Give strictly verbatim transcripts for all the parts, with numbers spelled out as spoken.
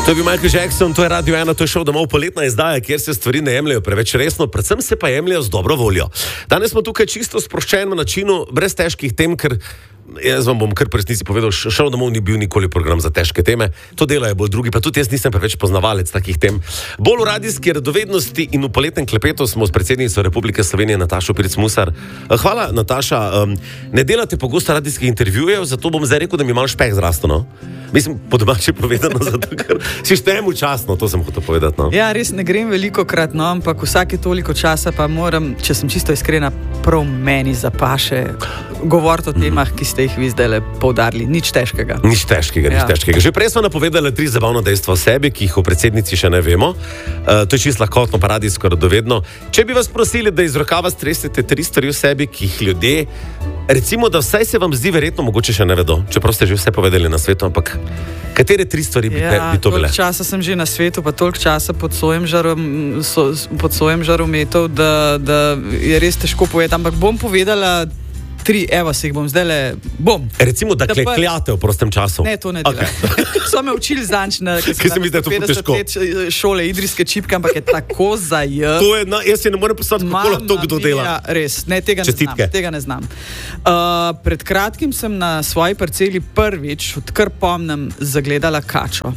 To je bil Michael Jackson, to je Radio ena, to je šel domov poletna izdaja, kjer se stvari ne jemljajo preveč resno, predvsem se pa jemljajo z dobro voljo. Danes smo tukaj čisto sproščenem načinu, brez težkih tem, ker jaz vam bom kar presnici povedal, šel domov ni bil nikoli program za težke teme, to delajo bolj drugi, pa tudi jaz nisem preveč poznavalec takih tem. Bolj v radijski radovednosti in v poletnem klepetu smo s predsednico Republike Slovenije Natašo Pirc Musar. Hvala, Nataša. Um, ne delate pogosto radijskih intervjujev, zato bom zdaj rekel, da mi malo špeh zrasto, no? Mislim, po domače povedano, zato ker si štejem včasno, to sem hotel povedati, no? Ja, res ne grem veliko krat, no, ampak vsake toliko časa pa moram, če sem čisto iskrena, prav meni zapaše govoriti o temah, ki ste jih vi zdaj poudarili. Nič težkega. Nič težkega, nič Ja. težkega. Že prej smo napovedali tri zabavna dejstva o sebi, ki jih o predsednici še ne vemo. Uh, to je čisto lahkotno, pa radijsko radovedno. Če bi vas prosili, da iz rokava stresete tri stvari o sebi, ki jih ljudje, recimo, da vsaj se vam zdi verjetno, mogoče še ne vedo, čeprav ste že vse povedali na svetu, ampak katere tri stvari bi, Ja, bi to bile? toliko časa sem že na svetu, pa toliko časa pod sojem žarom, so, pod sojem žarometov, da, da je res težko povedati, ampak bom povedala tri, evo se jih bom zdaj le, bom. Recimo, da Da pa- klekljate v prostem času. Ne, to ne delam. Okay. So me učili zanč na Ker se mi zdi, da je to ful težko. let šole idrijske čipke, ampak je tako zajet. To je, na, jaz se ne morem postaviti, kako lahko to kdo dela. Ja, res, ne, tega ne Čestitke. znam. Tega ne znam. Uh, pred kratkim sem na svoji parceli prvič, odkar pomnim, zagledala kačo.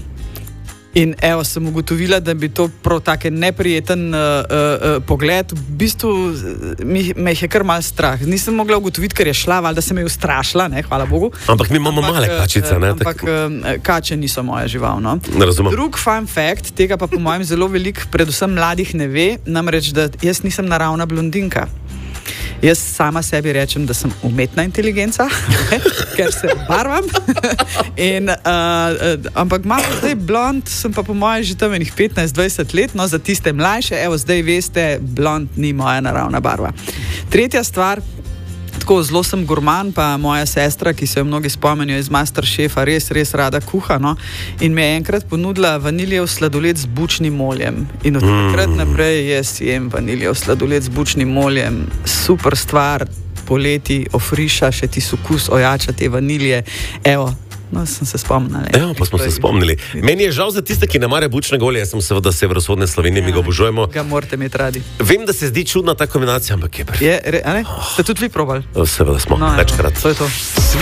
In evo, sem ugotovila, da bi to prav tako neprijeten uh, uh, uh, pogled, v bistvu mi, me jih je kar malo strah. Nisem mogla ugotoviti, ker je šla, valjda se me je ustrašila, ne, hvala Bogu. Ampak mi imamo male kačice, ne? Ampak uh, kače niso moja žival, no. Ne razumem. Drug fun fact, tega pa po mojem zelo veliko, predvsem mladih ne ve, namreč, da jaz nisem naravna blondinka. Jaz sama sebi rečem, da sem umetna inteligenca, ker se barvam. In, uh, uh, ampak malo zdaj blond, sem pa po mojem že tam enih petnajst dvajset let, no za tiste mlajše, evo zdaj veste, blond ni moja naravna barva. Tretja stvar, tako zelo sem gurman, pa moja sestra, ki se jo mnogi spomenijo iz Masterchefa, res, res rada kuha, no, in mi je enkrat ponudila vaniljev sladoled z bučnim oljem. In od takrat naprej jaz jem vaniljev sladoled z bučnim oljem. Super stvar, poleti ofriša še ti okus, ojača te vanilje. Evo, no, sem se spomnila. Evo, pa smo se spomnili. Meni je žal za tiste, ki ne mare bučnega olja, jaz sem seveda severovzhodne Slovenije, mi ga obožujemo. Ga morate imeti radi. Vem, da se zdi čudna ta kombinacija, ampak je perfektna. Je, re, a ne? Ste tudi vi probali? Seveda smo, No, evo, večkrat. to je to.